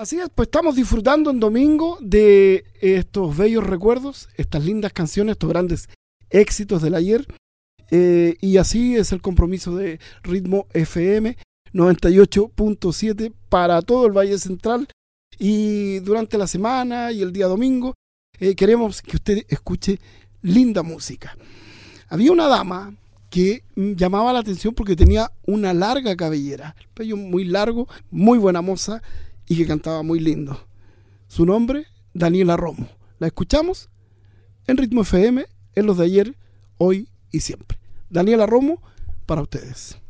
Así es, pues estamos disfrutando en domingo de estos bellos recuerdos, estas lindas canciones, estos grandes éxitos del ayer. Y así es el compromiso de Ritmo FM 98.7 para todo el Valle Central. Y durante la semana y el día domingo queremos que usted escuche linda música. Había una dama que llamaba la atención porque tenía una larga cabellera, el pelo muy largo, muy buena moza y que cantaba muy lindo. Su nombre, Daniela Romo. La escuchamos en Ritmo FM, en los de ayer, hoy y siempre. Daniela Romo, para ustedes.